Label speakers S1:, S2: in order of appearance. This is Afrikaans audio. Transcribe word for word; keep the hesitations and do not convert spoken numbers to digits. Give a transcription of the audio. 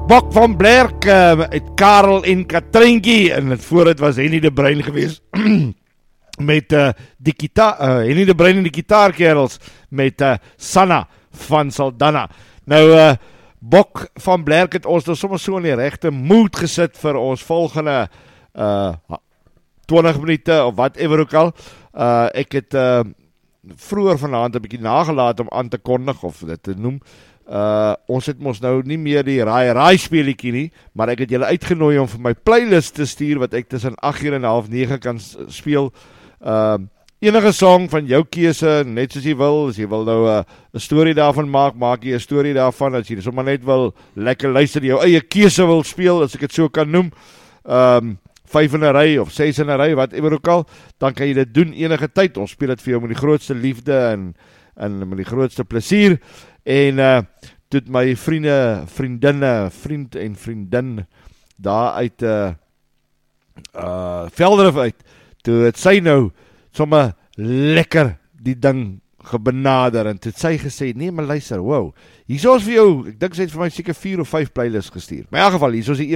S1: Bok van Blerk, uh, het Karel en Katrinkie, en het voor het was Henny de Bruin geweest, met uh, die gitaar, uh, Henny de Bruin en die gitaarkerels, met uh, Sanna van Saldanha. Nou, uh, Bok van Blerk het ons nou soms so in die rechte mood gesit vir ons volgende uh, twintig minute, of whatever ook al. Uh, ek het uh, vroeger vanaand 'n bietjie nagelaat om aan te kondig, of dit te noem. Uh, ons het ons nou nie meer die raai raai speletjie nie, maar ek het julle uitgenooi om vir my playlist te stuur, wat ek tussen agt uur en half nege kan speel. Uh, enige song van jou keuse, net soos jy wil. As jy wil nou 'n uh, storie daarvan maak, maak jy 'n storie daarvan. As jy sommer net wil lekker luister, jou eie keuse wil speel, as ek dit so kan noem, um, vyf in 'n ry of ses in 'n ry, whatever ook al, dan kan jy dit doen enige tyd. Ons speel dit vir jou met die grootste liefde en, en met die grootste plesier. En uh, toe het my vriende, vriendinne, vriend en vriendin daar uit uh, uh, Velderif uit, toe het sy nou sommer lekker die ding gebenader, en toe het sy gesê, nee maar luister, wow, hier is vir jou, ek dink sy het vir my seker vier of vyf playlists gestuur, maar in elk geval, hier is die eerste